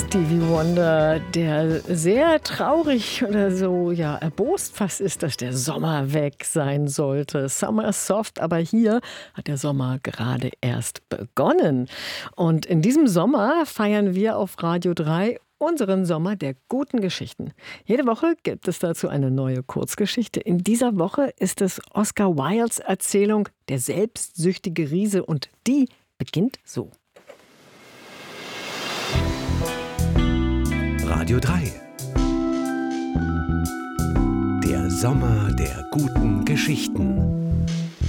Stevie Wonder, der sehr traurig oder so, ja, erbost fast ist, dass der Sommer weg sein sollte. Summer soft, aber hier hat der Sommer gerade erst begonnen. Und in diesem Sommer feiern wir auf Radio 3 unseren Sommer der guten Geschichten. Jede Woche gibt es dazu eine neue Kurzgeschichte. In dieser Woche ist es Oscar Wildes Erzählung Der selbstsüchtige Riese und die beginnt so. Radio 3. Der Sommer der guten Geschichten.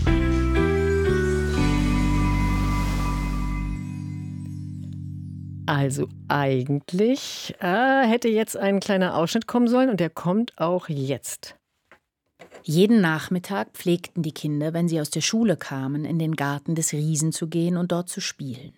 Also eigentlich hätte jetzt ein kleiner Ausschnitt kommen sollen und der kommt auch jetzt. Jeden Nachmittag pflegten die Kinder, wenn sie aus der Schule kamen, in den Garten des Riesen zu gehen und dort zu spielen.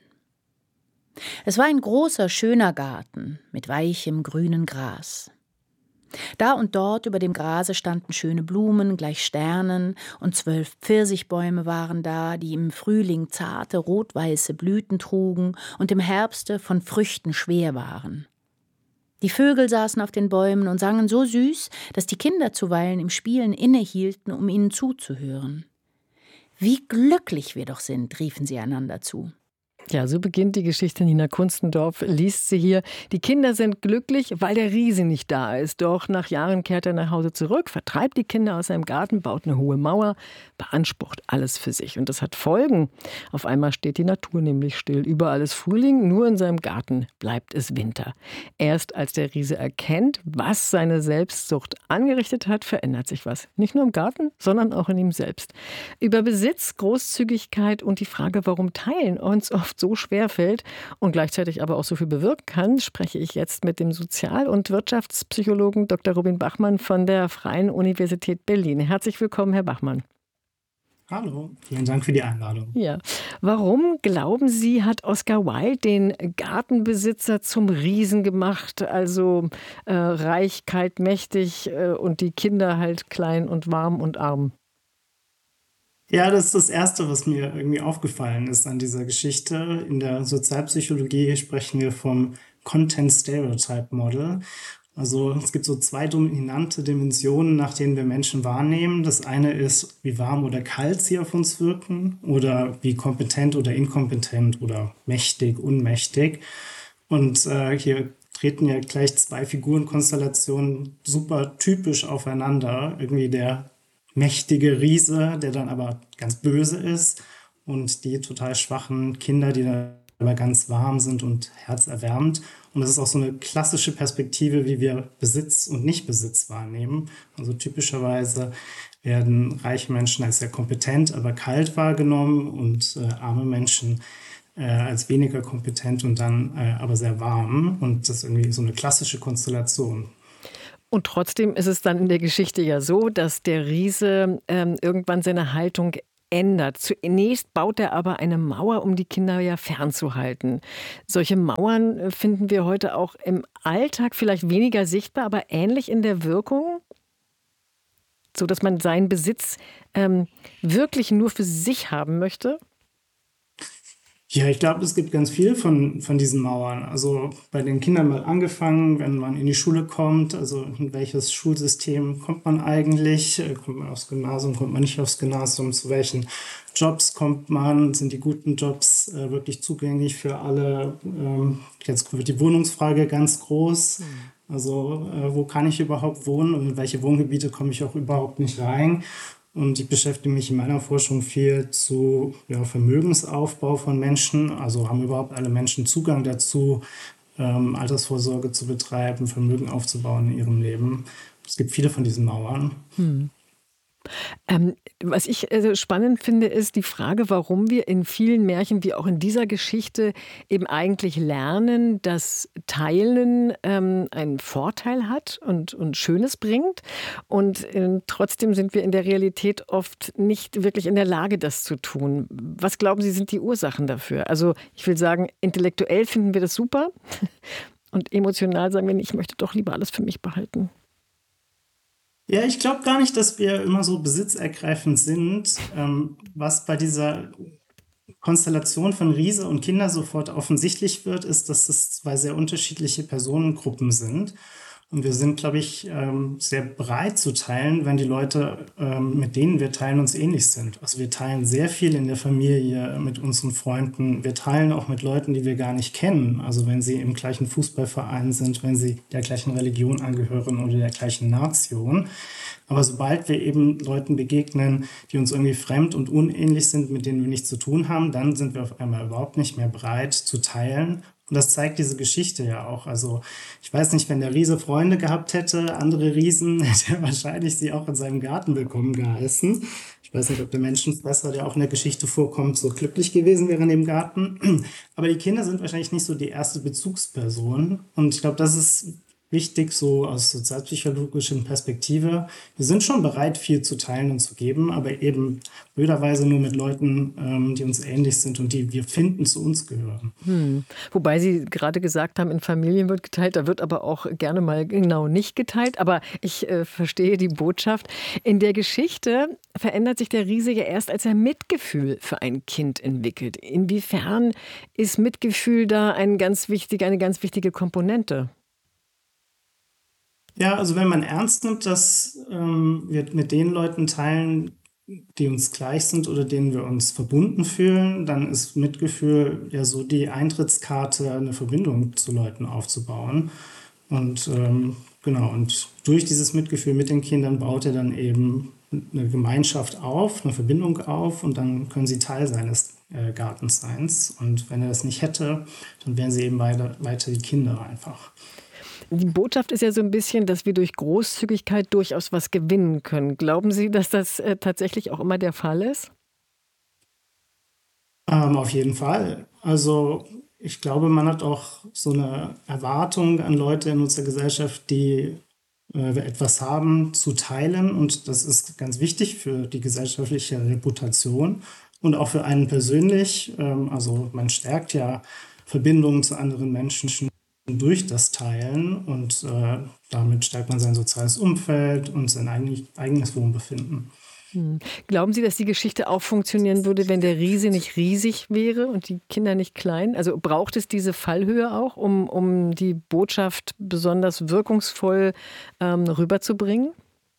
Es war ein großer, schöner Garten mit weichem, grünen Gras. Da und dort über dem Grase standen schöne Blumen, gleich Sternen, und 12 Pfirsichbäume waren da, die im Frühling zarte, rot-weiße Blüten trugen und im Herbste von Früchten schwer waren. Die Vögel saßen auf den Bäumen und sangen so süß, dass die Kinder zuweilen im Spielen innehielten, um ihnen zuzuhören. »Wie glücklich wir doch sind«, riefen sie einander zu. Ja, so beginnt die Geschichte. Nina Kunstendorf liest sie hier. Die Kinder sind glücklich, weil der Riese nicht da ist. Doch nach Jahren kehrt er nach Hause zurück, vertreibt die Kinder aus seinem Garten, baut eine hohe Mauer, beansprucht alles für sich. Und das hat Folgen. Auf einmal steht die Natur nämlich still. Überall ist Frühling, nur in seinem Garten bleibt es Winter. Erst als der Riese erkennt, was seine Selbstsucht angerichtet hat, verändert sich was. Nicht nur im Garten, sondern auch in ihm selbst. Über Besitz, Großzügigkeit und die Frage, warum Teilen uns oft so schwer fällt und gleichzeitig aber auch so viel bewirken kann, spreche ich jetzt mit dem Sozial- und Wirtschaftspsychologen Dr. Robin Bachmann von der Freien Universität Berlin. Herzlich willkommen, Herr Bachmann. Hallo, vielen Dank für die Einladung. Ja. Warum, glauben Sie, hat Oscar Wilde den Gartenbesitzer zum Riesen gemacht? Also reich, kalt, mächtig und die Kinder halt klein und warm und arm. Ja, das ist das Erste, was mir irgendwie aufgefallen ist an dieser Geschichte. In der Sozialpsychologie sprechen wir vom Content Stereotype Model. Also es gibt so 2 dominante Dimensionen, nach denen wir Menschen wahrnehmen. Das eine ist, wie warm oder kalt sie auf uns wirken oder wie kompetent oder inkompetent oder mächtig, unmächtig. Und hier treten ja gleich 2 Figurenkonstellationen super typisch aufeinander. Irgendwie der mächtige Riese, der dann aber ganz böse ist, und die total schwachen Kinder, die dann aber ganz warm sind und herzerwärmend. Und das ist auch so eine klassische Perspektive, wie wir Besitz und Nichtbesitz wahrnehmen. Also typischerweise werden reiche Menschen als sehr kompetent, aber kalt wahrgenommen und arme Menschen als weniger kompetent und dann aber sehr warm. Und das ist irgendwie so eine klassische Konstellation. Und trotzdem ist es dann in der Geschichte ja so, dass der Riese irgendwann seine Haltung ändert. Zunächst baut er aber eine Mauer, um die Kinder ja fernzuhalten. Solche Mauern finden wir heute auch im Alltag vielleicht weniger sichtbar, aber ähnlich in der Wirkung, so dass man seinen Besitz wirklich nur für sich haben möchte. Ja, ich glaube, es gibt ganz viel von diesen Mauern. Also bei den Kindern mal angefangen, wenn man in die Schule kommt, also in welches Schulsystem kommt man eigentlich? Kommt man aufs Gymnasium, kommt man nicht aufs Gymnasium? Zu welchen Jobs kommt man? Sind die guten Jobs wirklich zugänglich für alle? Jetzt wird die Wohnungsfrage ganz groß. Also wo kann ich überhaupt wohnen und in welche Wohngebiete komme ich auch überhaupt nicht rein? Und ich beschäftige mich in meiner Forschung viel zu Vermögensaufbau von Menschen. Also haben überhaupt alle Menschen Zugang dazu, Altersvorsorge zu betreiben, Vermögen aufzubauen in ihrem Leben. Es gibt viele von diesen Mauern. Was ich spannend finde, ist die Frage, warum wir in vielen Märchen, wie auch in dieser Geschichte, eben eigentlich lernen, dass Teilen einen Vorteil hat und Schönes bringt. Und trotzdem sind wir in der Realität oft nicht wirklich in der Lage, das zu tun. Was glauben Sie, sind die Ursachen dafür? Also ich will sagen, intellektuell finden wir das super und emotional sagen wir, ich möchte doch lieber alles für mich behalten. Ja, ich glaube gar nicht, dass wir immer so besitzergreifend sind. Was bei dieser Konstellation von Riese und Kinder sofort offensichtlich wird, ist, dass es zwei sehr unterschiedliche Personengruppen sind. Und wir sind, glaube ich, sehr bereit zu teilen, wenn die Leute, mit denen wir teilen, uns ähnlich sind. Also wir teilen sehr viel in der Familie, mit unseren Freunden. Wir teilen auch mit Leuten, die wir gar nicht kennen. Also wenn sie im gleichen Fußballverein sind, wenn sie der gleichen Religion angehören oder der gleichen Nation. Aber sobald wir eben Leuten begegnen, die uns irgendwie fremd und unähnlich sind, mit denen wir nichts zu tun haben, dann sind wir auf einmal überhaupt nicht mehr bereit zu teilen. Und das zeigt diese Geschichte ja auch. Also ich weiß nicht, wenn der Riese Freunde gehabt hätte, andere Riesen, hätte er wahrscheinlich sie auch in seinem Garten willkommen geheißen. Ich weiß nicht, ob der Menschenfresser, der auch in der Geschichte vorkommt, so glücklich gewesen wäre in dem Garten. Aber die Kinder sind wahrscheinlich nicht so die erste Bezugsperson. Und ich glaube, das ist wichtig, so aus sozialpsychologischen Perspektive. Wir sind schon bereit, viel zu teilen und zu geben, aber eben blöderweise nur mit Leuten, die uns ähnlich sind und die wir finden, zu uns gehören. Wobei Sie gerade gesagt haben, in Familien wird geteilt, da wird aber auch gerne mal genau nicht geteilt. Aber ich verstehe die Botschaft. In der Geschichte verändert sich der Riese ja erst, als er Mitgefühl für ein Kind entwickelt. Inwiefern ist Mitgefühl da eine ganz wichtige Komponente? Ja, also wenn man ernst nimmt, dass wir mit den Leuten teilen, die uns gleich sind oder denen wir uns verbunden fühlen, dann ist Mitgefühl ja so die Eintrittskarte, eine Verbindung zu Leuten aufzubauen. Und genau, und durch dieses Mitgefühl mit den Kindern baut er dann eben eine Gemeinschaft auf, eine Verbindung auf und dann können sie Teil seines Gartenseins. Und wenn er das nicht hätte, dann wären sie eben weiter die Kinder einfach. Die Botschaft ist ja so ein bisschen, dass wir durch Großzügigkeit durchaus was gewinnen können. Glauben Sie, dass das tatsächlich auch immer der Fall ist? Auf jeden Fall. Also ich glaube, man hat auch so eine Erwartung an Leute in unserer Gesellschaft, die etwas haben, zu teilen. Und das ist ganz wichtig für die gesellschaftliche Reputation und auch für einen persönlich. Also man stärkt ja Verbindungen zu anderen Menschen durch das Teilen und damit stärkt man sein soziales Umfeld und sein eigenes Wohlbefinden. Glauben Sie, dass die Geschichte auch funktionieren würde, wenn der Riese nicht riesig wäre und die Kinder nicht klein? Also braucht es diese Fallhöhe auch, um die Botschaft besonders wirkungsvoll rüberzubringen?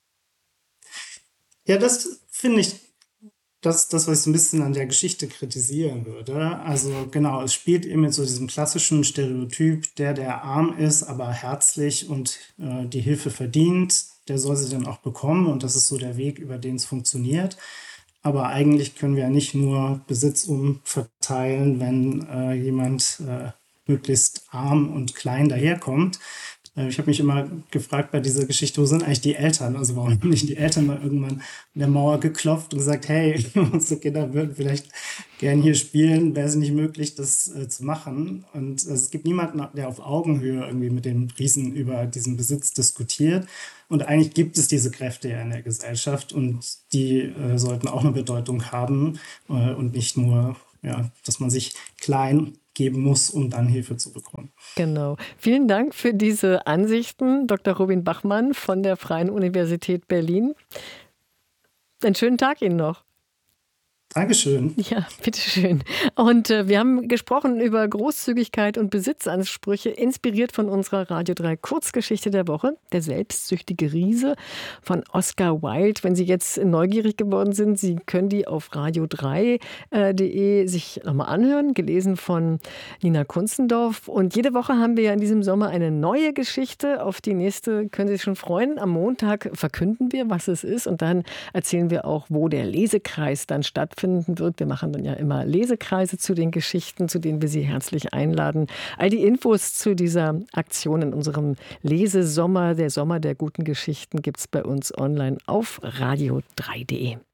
Ja, das finde ich. Das ist das, was ich so ein bisschen an der Geschichte kritisieren würde. Also genau, es spielt eben mit so diesem klassischen Stereotyp, der arm ist, aber herzlich und die Hilfe verdient, der soll sie dann auch bekommen und das ist so der Weg, über den es funktioniert. Aber eigentlich können wir ja nicht nur Besitz umverteilen, wenn jemand möglichst arm und klein daherkommt. Ich habe mich immer gefragt bei dieser Geschichte, wo sind eigentlich die Eltern? Also warum haben nicht die Eltern mal irgendwann an der Mauer geklopft und gesagt, hey, unsere Kinder würden vielleicht gern hier spielen, wäre es nicht möglich, das zu machen? Und es gibt niemanden, der auf Augenhöhe irgendwie mit dem Riesen über diesen Besitz diskutiert. Und eigentlich gibt es diese Kräfte ja in der Gesellschaft und die sollten auch eine Bedeutung haben und nicht nur, ja, dass man sich klein geben muss, um dann Hilfe zu bekommen. Genau. Vielen Dank für diese Ansichten, Dr. Robin Bachmann von der Freien Universität Berlin. Einen schönen Tag Ihnen noch. Dankeschön. Ja, bitteschön. Und wir haben gesprochen über Großzügigkeit und Besitzansprüche, inspiriert von unserer Radio 3 Kurzgeschichte der Woche, Der selbstsüchtige Riese von Oscar Wilde. Wenn Sie jetzt neugierig geworden sind, Sie können die auf radio3.de sich nochmal anhören, gelesen von Nina Kunstendorf. Und jede Woche haben wir ja in diesem Sommer eine neue Geschichte. Auf die nächste können Sie sich schon freuen. Am Montag verkünden wir, was es ist. Und dann erzählen wir auch, wo der Lesekreis dann stattfinden wird. Wir machen dann ja immer Lesekreise zu den Geschichten, zu denen wir Sie herzlich einladen. All die Infos zu dieser Aktion in unserem Lesesommer, der Sommer der guten Geschichten, gibt es bei uns online auf radio3.de.